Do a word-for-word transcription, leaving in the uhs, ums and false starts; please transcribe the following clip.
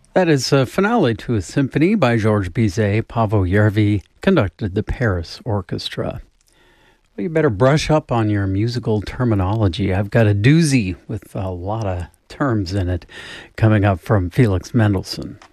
That is a finale to a symphony by Georges Bizet. Paavo Järvi conducted the Paris Orchestra. Well, you better brush up on your musical terminology. I've got a doozy with a lot of terms in it coming up from Felix Mendelssohn.